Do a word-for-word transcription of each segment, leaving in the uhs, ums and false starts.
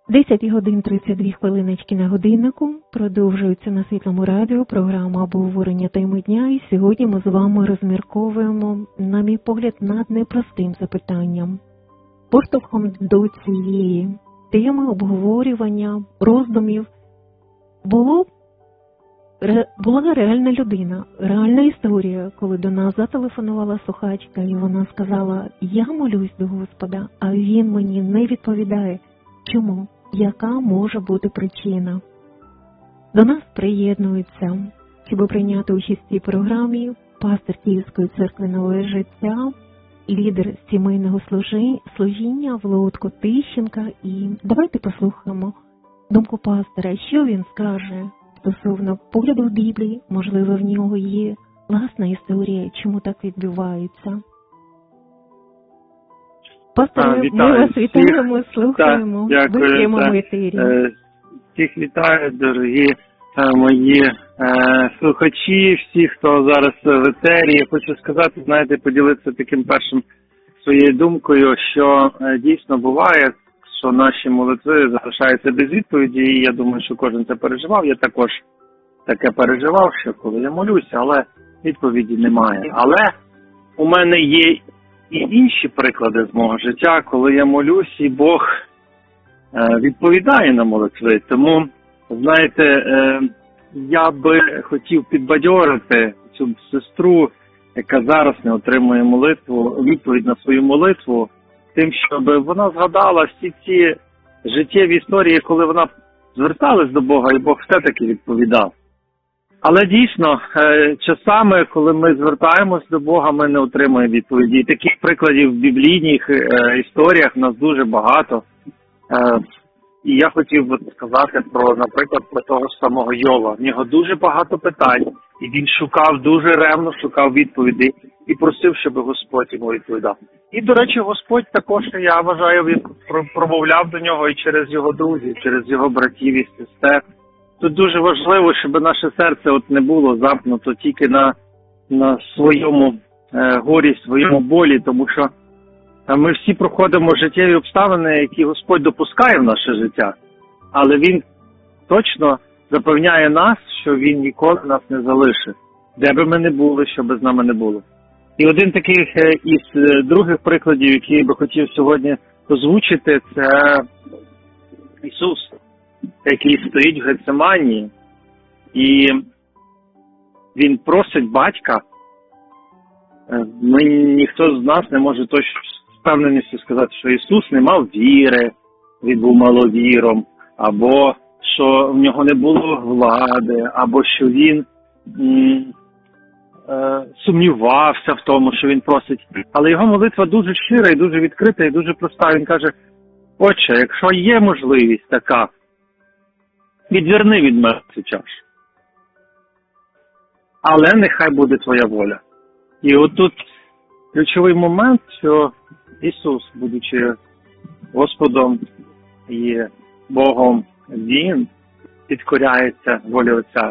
десять годин тридцять дві хвилиночки на годиннику. Продовжується на Світлому радіо програма «Обговорення теми дня». І сьогодні ми з вами розмірковуємо, на мій погляд, над непростим запитанням. Поштовхом до цієї теми обговорювання, роздумів було, була реальна людина, реальна історія, коли до нас зателефонувала слухачка, і вона сказала: «Я молюсь до Господа, а Він мені не відповідає. Чому? Яка може бути причина?» До нас приєднується, щоб прийняти участь в цій програмі, пастор Київської церкви «Нове життя», лідер сімейного служіння Володко Тищенко. І давайте послухаємо думку пастора, що він скаже стосовно погляду в Біблії. Можливо, в нього є власна історія, чому так відбувається. Пасторе, ми вас вітаємо, слухаємо в прямому етері. Всіх вітаю, дорогі мої слухачі, всі, хто зараз в етері. Я хочу сказати, знаєте, поділитися таким першим своєю думкою, що дійсно буває, що наші молитви залишаються без відповіді, і я думаю, що кожен це переживав. Я також таке переживав, що коли я молюся, але відповіді немає. Але у мене є і інші приклади з мого життя, коли я молюсь, і Бог відповідає на молитви. Тому, знаєте, я би хотів підбадьорити цю сестру, яка зараз не отримує молитву, відповідь на свою молитву, тим, щоб вона згадала всі ці життєві історії, коли вона зверталась до Бога, і Бог все-таки відповідав. Але дійсно, часами, коли ми звертаємось до Бога, ми не отримуємо відповіді. І таких прикладів в біблійних історіях у нас дуже багато. І я хотів би сказати про, наприклад, про того ж самого Йова. В нього дуже багато питань, і він шукав, дуже ревно шукав відповіді і просив, щоб Господь йому відповідав. І, до речі, Господь також, я вважаю, він промовляв до нього і через його друзів, через його братів і сестер. Тут дуже важливо, щоб наше серце от не було замкнуто тільки на, на своєму е, горі, своєму болі, тому що ми всі проходимо життєві обставини, які Господь допускає в наше життя, але Він точно запевняє нас, що Він ніколи нас не залишить, де би ми не були, що би з нами не було. І один таких із других прикладів, який я би хотів сьогодні озвучити, це Ісус, який стоїть в Гециманії, і Він просить батька. Ми, ніхто з нас не може точно з впевненістю сказати, що Ісус не мав віри, Він був маловіром, або що в нього не було влади, або що Він м, е, сумнівався в тому, що Він просить. Але його молитва дуже щира і дуже відкрита, і дуже проста. Він каже: «Отче, якщо є можливість така, відверни від мене цю чашу. Але нехай буде твоя воля». І отут ключовий момент, що Ісус, будучи Господом і Богом, Він підкоряється волі Отця.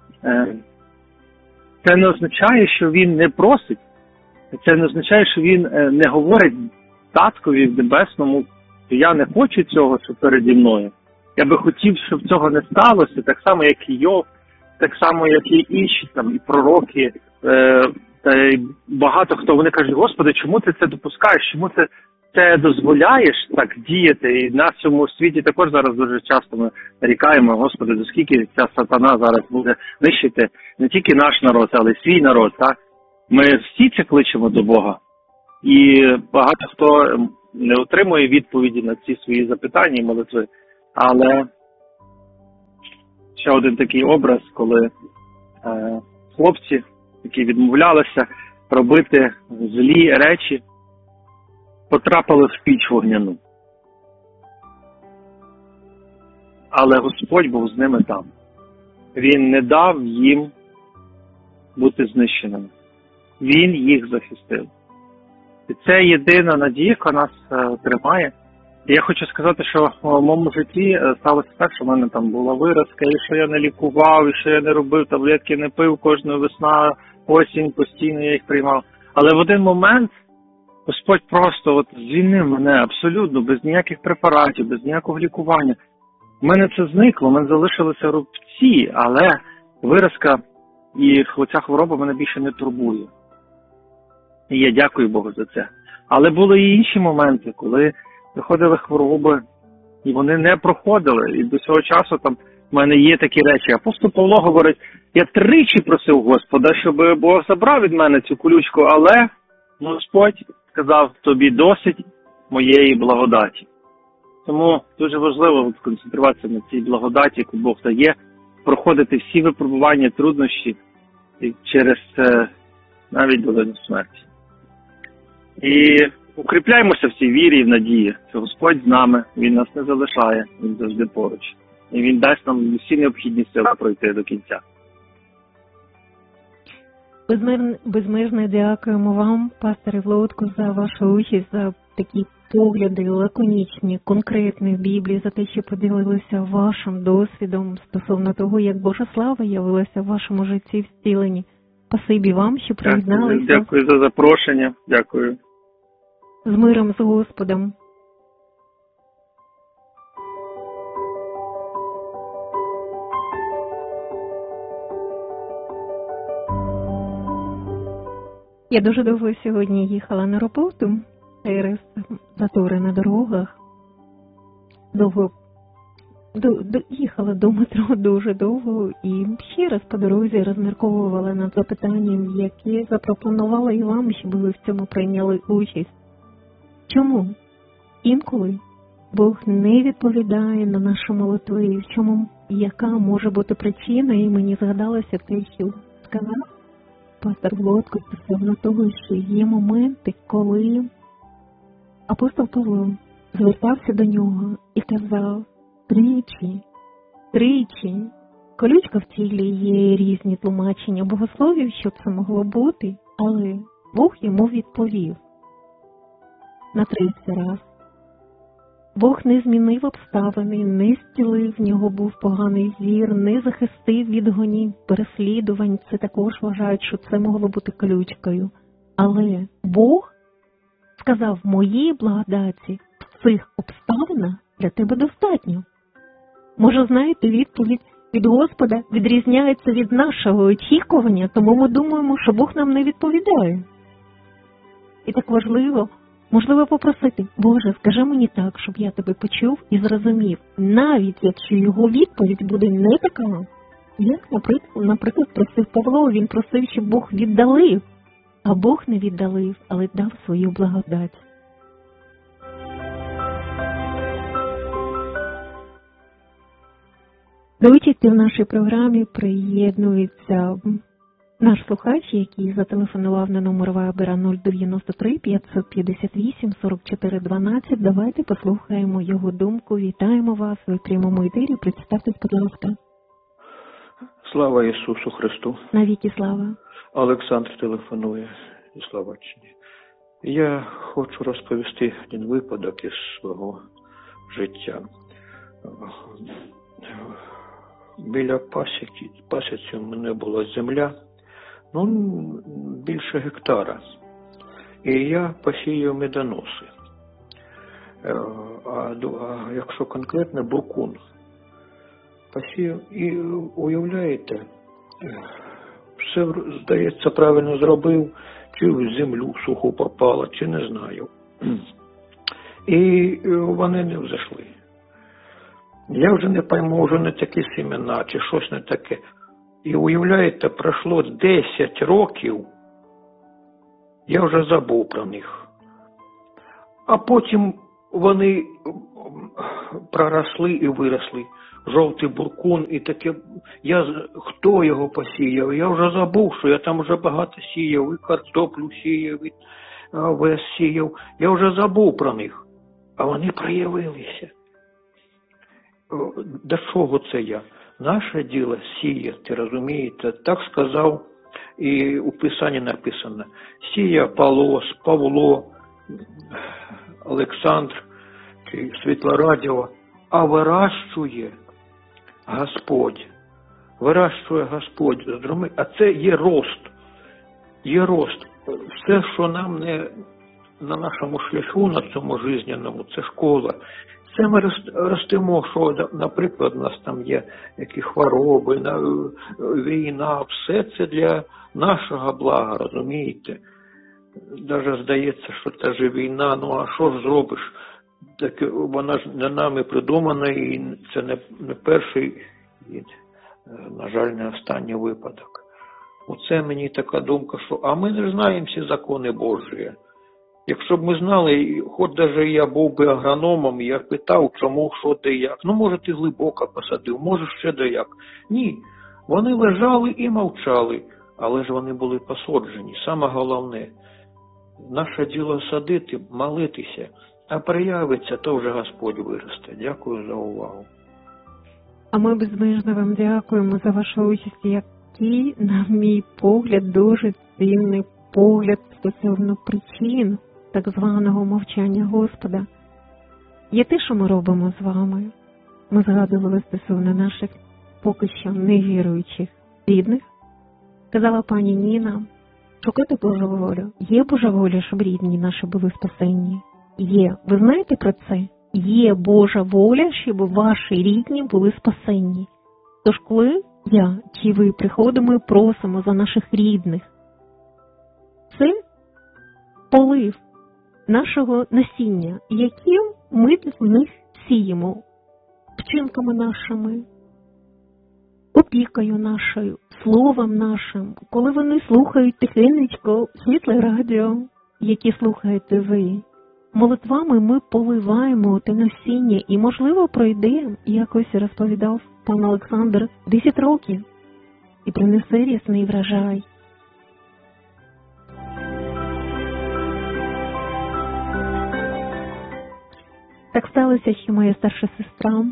Це не означає, що Він не просить. Це не означає, що Він не говорить Таткові в Небесному, що я не хочу цього, що переді мною. Я би хотів, щоб цього не сталося, так само, як і Йов, так само, як і інші там, і пророки, е, та й багато хто. Вони кажуть: «Господи, чому ти це допускаєш? Чому ти це дозволяєш так діяти?» І нас в цьому світі також зараз дуже часто ми нарікаємо: «Господи, до скільки ця сатана зараз буде нищити не тільки наш народ, але й свій народ». Так? Ми всі це кличемо до Бога. І багато хто не отримує відповіді на ці свої запитання і молитви. Але ще один такий образ, коли е, хлопці, які відмовлялися робити злі речі, потрапили в піч вогняну. Але Господь був з ними там. Він не дав їм бути знищеними. Він їх захистив. І це єдина надія, яка нас е, тримає. І я хочу сказати, що в моєму житті сталося так, що в мене там була виразка, і що я не лікував, і що я не робив таблетки, не пив кожної весна, осінь, постійно я їх приймав. Але в один момент Господь просто от звільнив мене абсолютно, без ніяких препаратів, без ніякого лікування. У мене це зникло, у мене залишилися рубці, але виразка і ця хвороба мене більше не турбує. І я дякую Богу за це. Але були і інші моменти, коли приходили хвороби, і вони не проходили. І до цього часу там в мене є такі речі. Апостол Павло говорить, я тричі просив Господа, щоб Бог забрав від мене цю колючку, але Господь сказав, тобі досить моєї благодаті. Тому дуже важливо сконцентруватися на цій благодаті, яку Бог дає, проходити всі випробування, труднощі через навіть долину смерті. І укріпляємося в цій вірі і в надії, що Господь з нами, Він нас не залишає, Він завжди поруч. І Він дасть нам всі необхідні сили пройти до кінця. Безмежно, безмежно дякуємо вам, пасторе Володко, за вашу участь, за такі погляди лаконічні, конкретні в Біблії, за те, що поділилися вашим досвідом стосовно того, як Божа слава явилася в вашому житті в зціленні. Спасибі вам, що приєдналися. Дякую, дякую за запрошення. Дякую. З миром, з Господом. Я дуже довго сьогодні їхала на роботу через затори на дорогах. Довго до, до, їхала до метро дуже довго і ще раз по дорозі розмірковувала над запитанням, яке запропонувала і вам, щоб ви в цьому прийняли участь. Чому інколи Бог не відповідає на наші молитви, в чому, яка може бути причина, і мені згадалося те, що сказав пастор Володко стосовно того, що є моменти, коли апостол Павло звертався до нього і казав тричі, тричі, колючка в тілі, є різні тлумачення богословів, що це могло бути, але Бог йому відповів на тридцять раз. Бог не змінив обставини, не зцілив, в нього був поганий зір, не захистив від гонінь, переслідувань. Це також вважають, що це могло бути колючкою. Але Бог сказав, моїй благодаті в цих обставинах для тебе достатньо. Може, знаєте, відповідь від Господа відрізняється від нашого очікування, тому ми думаємо, що Бог нам не відповідає. І так важливо, можливо, попросити, Боже, скажи мені так, щоб я тебе почув і зрозумів, навіть якщо його відповідь буде не така, як, наприклад, наприклад, просив Павло, він просив, щоб Бог віддалив, а Бог не віддалив, але дав свою благодать. До участі в нашій програмі приєднується наш слухач, який зателефонував на номер Вайбера нуль дев'яносто три п'ятсот п'ятдесят вісім сорок чотири дванадцять. Давайте послухаємо його думку. Вітаємо вас у прямому етері. Представтесь, будь ласка. Слава Ісусу Христу. Навіки слава. Олександр телефонує зі Словаччини. Я хочу розповісти один випадок із свого життя. Біля пасіки, пасіці у мене була земля, ну, більше гектара. І я посіяв медоноси. А, а якщо конкретно, буркун. Посіяв і, уявляєте, все, здається, правильно зробив, чи в землю суху попало, чи не знаю. І вони не взайшли. Я вже не пойму, вже не такі семена, чи щось не таке. І уявляєте, пройшло десять років, я вже забув про них. А потім вони проросли і виросли. Жовтий буркун і таке. Я, хто його посіяв? Я вже забув, що я там вже багато сіяв, і картоплю сіяв, і овес сіяв. Я вже забув про них. А вони проявилися. До чого це я? Наше діло сіяти, розумієте? Так сказав, і у Писанні написано. Сія Павло, Павло, Олександр, чи Світлорадіо, а вирощує Господь. Вирощує Господь. А це є рост. Є рост. Все, що нам не на нашому шляху, на цьому жизненному, це школа. Це ми ростемо, що, наприклад, у нас там є які хвороби, війна, все це для нашого блага, розумієте? Навіть здається, що це ж війна, ну а що ж зробиш? Так вона ж не нами придумана, і це не, не перший, і, на жаль, не останній випадок. Оце мені така думка, що а ми не знаємо всі закони Божі. Якщо б ми знали, хоч навіть я був би агрономом, я питав, чому, що, де, як. Ну, може, ти глибоко посадив, може, ще де як. Ні, вони лежали і мовчали, але ж вони були посаджені. Саме головне, наше діло садити, молитися, а проявиться, то вже Господь виросте. Дякую за увагу. А ми безмежно вам дякуємо за вашу участь, який, на мій погляд, дуже цінний погляд стосовно причин так званого мовчання Господа. Є те, що ми робимо з вами. Ми згадували стосовно наших поки що невіруючих рідних. Казала пані Ніна, шукати Божу волю. Є Божа воля, щоб рідні наші були спасенні? Є. Ви знаєте про це? Є Божа воля, щоб ваші рідні були спасенні. Тож коли я чи ви приходимо і просимо за наших рідних, це полив нашого насіння, яким ми в них сіємо вчинками нашими, опікою нашою, словом нашим, коли вони слухають тихенечко світле радіо, яке слухаєте ви. Молитвами ми поливаємо те насіння і, можливо, пройде, якось розповідав пан Олександр, десять років і принесе рясний врожай. Так сталося, що моя старша сестра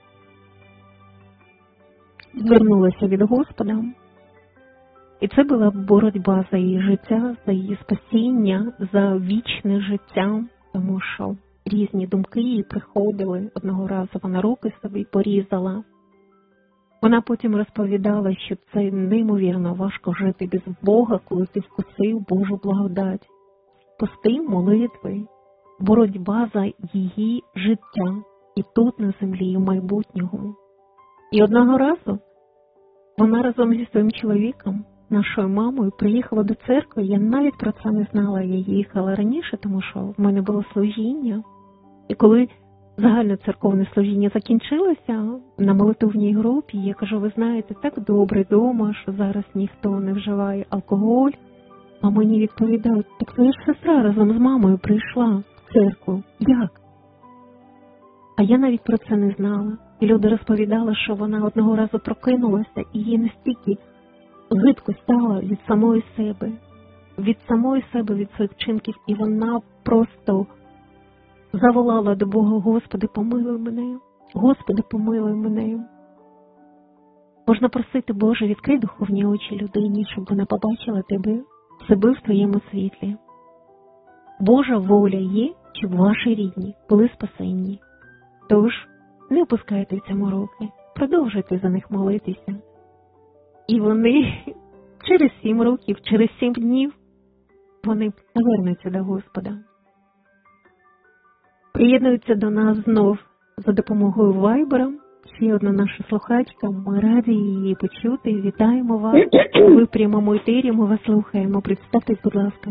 звернулася від Господа, і це була боротьба за її життя, за її спасіння, за вічне життя, тому що різні думки їй приходили. Одного разу вона руки собі порізала. Вона потім розповідала, що це неймовірно важко жити без Бога, коли ти вкусив Божу благодать. Пости, молитви, боротьба за її життя і тут на землі, і в майбутнього. І одного разу вона разом зі своїм чоловіком, нашою мамою, приїхала до церкви. Я навіть про це не знала, я їхала раніше, тому що в мене було служіння. І коли загальне церковне служіння закінчилося на молитовній групі, я кажу, ви знаєте, так добре вдома, що зараз ніхто не вживає алкоголь. А мені відповідають, так твоя ж сестра разом з мамою прийшла в церкву. Як? А я навіть про це не знала. І люди розповідали, що вона одного разу прокинулася, і їй настільки гидко стало від самої себе. Від самої себе, від своїх вчинків. І вона просто заволала до Бога, Господи, помилуй мене. Господи, помилуй мене. Можна просити, Боже, відкрий духовні очі людині, щоб вона побачила тебе, себе в твоєму світлі. Божа воля є, щоб ваші рідні були спасенні. Тож, не опускайте в цьому руки, продовжуйте за них молитися. І вони через сім років, через сім днів, вони повернуться до Господа. Приєднуються до нас знов за допомогою Вайбера. Ще одна наша слухачка, ми раді її почути. Вітаємо вас. Ви в прямому етері, ми вас слухаємо. Представтесь, будь ласка.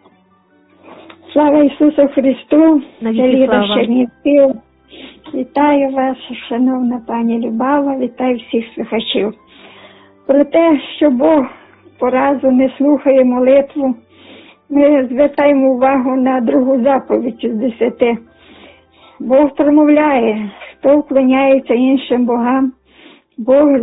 Слава Ісусу Христу! Це Ліда Чернівців. Вітаю вас, шановна пані Любава, вітаю всіх слухачів. Про те, що Бог поразу не слухає молитву, ми звертаємо увагу на другу заповідь з десяти. Бог промовляє, хто вклоняється іншим богам, Бог